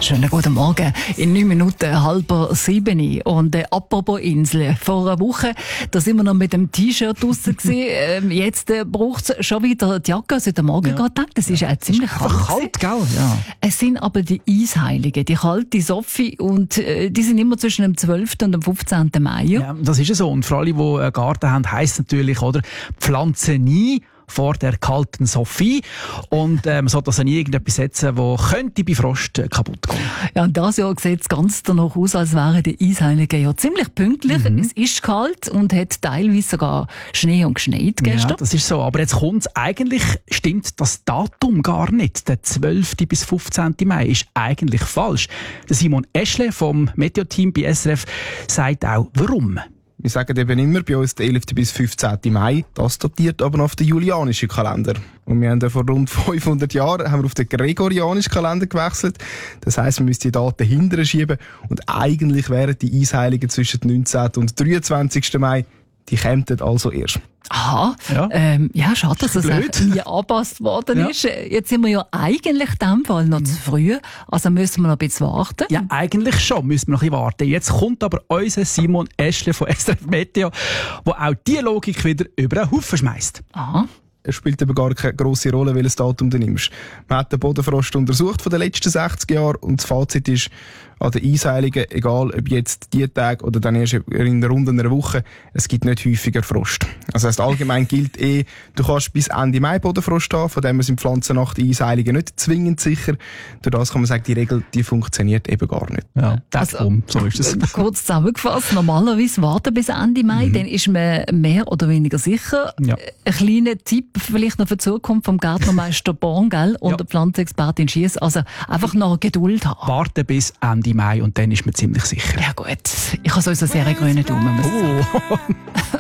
Schönen guten Morgen. In 9 Minuten 6:30. Und apropos Inseln. Vor einer Woche, da sind wir noch mit dem T-Shirt draussen gewesen. Jetzt braucht es schon wieder die Jacke. Also heute Morgen gedacht, das ist auch ziemlich kalt, gell? Ja. Es sind aber die Eisheiligen, die kalte Sophie. Und die sind immer zwischen dem 12. und dem 15. Mai. Ja, das ist ja so. Und für alle, die einen Garten haben, heisst natürlich, oder? Pflanze nie vor der kalten Sophie. Und man sollte also nie irgendetwas setzen, das könnte bei Frost kaputt gehen. Ja, und dieses Jahr sieht es ganz danach aus, als wären die Eisheiligen ja ziemlich pünktlich. Es ist kalt und hat teilweise sogar Schnee und geschneit gestern. Ja, das ist so. Aber jetzt kommt's. Eigentlich stimmt das Datum gar nicht. Der 12. bis 15. Mai ist eigentlich falsch. Der Simon Eschle vom Meteo-Team bei SRF sagt auch, warum. Wir sagen eben immer bei uns der 11. bis 15. Mai. Das datiert aber noch auf den julianischen Kalender. Und wir haben ja vor rund 500 Jahren haben wir auf den gregorianischen Kalender gewechselt. Das heisst, wir müssen die Daten hinterher schieben. Und eigentlich wären die Eisheiligen zwischen dem 19. und 23. Mai. Die kämen also erst. Aha. Ja. Ja, schade, dass es nie angepasst worden ist. Jetzt sind wir ja eigentlich in dem Fall noch zu früh. Also müssen wir noch ein bisschen warten. Ja, eigentlich schon. Müssen wir noch ein bisschen warten. Jetzt kommt aber unser Simon Eschle von SRF Meteo, der auch diese Logik wieder über den Haufen schmeißt. Aha. Es spielt aber gar keine grosse Rolle, welches Datum du nimmst. Man hat den Bodenfrost untersucht von den letzten 60 Jahren und das Fazit ist, an den Eisheiligen, egal ob jetzt die Tage oder dann erst in rund einer Woche, es gibt nicht häufiger Frost. Das heisst, allgemein gilt du kannst bis Ende Mai Bodenfrost haben, von dem sind Pflanzen nach den Eisheiligen nicht zwingend sicher. Durch das kann man sagen, die Regel, die funktioniert eben gar nicht. Ja, so ist es. Kurz zusammengefasst, normalerweise warten bis Ende Mai, dann ist man mehr oder weniger sicher. Ja. Ein kleiner Tipp vielleicht noch für die Zukunft vom Gärtnermeister Born, gell, und der Pflanzenexpertin Schiess. Also einfach noch Geduld haben. Warten bis Ende Mai und dann ist man ziemlich sicher. Ja gut, ich habe sowieso sehr grüne Daumen. Oh.